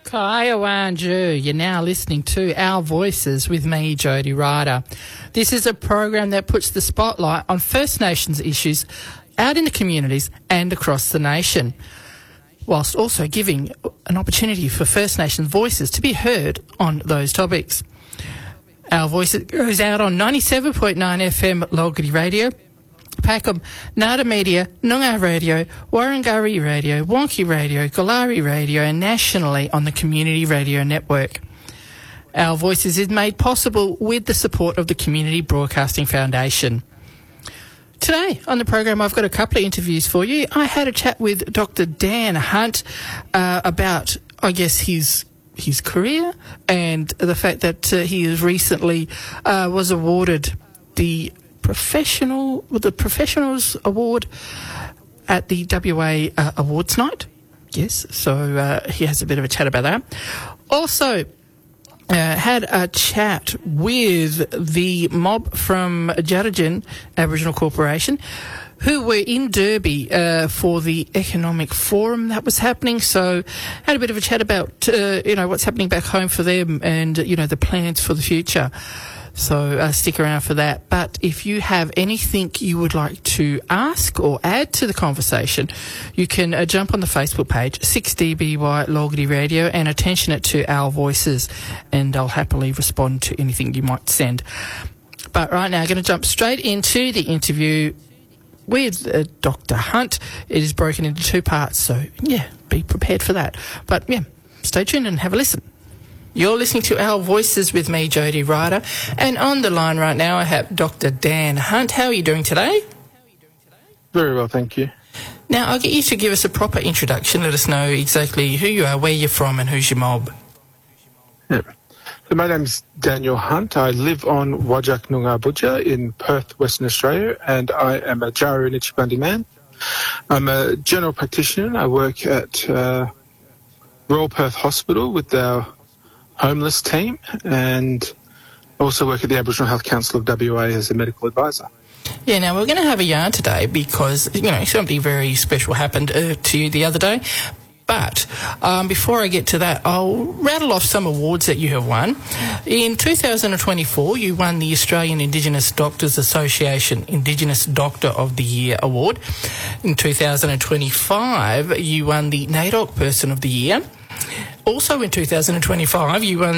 Kaiwanju, you're now listening to Our Voices with me, Jody Ryder. This is a program that puts the spotlight on First Nations issues out in the communities and across the nation, whilst also giving an opportunity for First Nations voices to be heard on those topics. Our Voices goes out on 97.9 FM Logri Radio, Packham, Nada Media, Noongar Radio, Warrangari Radio, Wonky Radio, Galari Radio, and nationally on the Community Radio Network. Our Voices is made possible with the support of the Community Broadcasting Foundation. Today on the program, I've got a couple of interviews for you. I had a chat with Dr. Dan Hunt about, I guess, his career and the fact that he has recently was awarded the Professionals Award at the WA Awards Night. Yes, so he has a bit of a chat about that. Also, had a chat with the mob from Djaradjen Aboriginal Corporation, who were in Derby for the economic forum that was happening. So had a bit of a chat about, what's happening back home for them and, the plans for the future. So stick around for that. But if you have anything you would like to ask or add to the conversation, you can jump on the Facebook page, 6DBY Logri Radio, and attention it to Our Voices, and I'll happily respond to anything you might send. But right now, I'm going to jump straight into the interview with Dr. Hunt. It is broken into two parts, so, be prepared for that. But, stay tuned and have a listen. You're listening to Our Voices with me, Jody Ryder, and on the line right now I have Dr. Dan Hunt. How are you doing today? Very well, thank you. Now, I'll get you to give us a proper introduction. Let us know exactly who you are, where you're from, and who's your mob. Yeah. So my name's Daniel Hunt. I live on Wajak Noongar Budja in Perth, Western Australia, and I am a Jaru Nichibandi man. I'm a general practitioner. I work at Royal Perth Hospital with our homeless team, and also work at the Aboriginal Health Council of WA as a medical advisor. Yeah, now we're going to have a yarn today because, something very special happened to you the other day. But before I get to that, I'll rattle off some awards that you have won. In 2024, you won the Australian Indigenous Doctors Association Indigenous Doctor of the Year Award. In 2025, you won the NAIDOC Person of the Year. Also in 2025, you won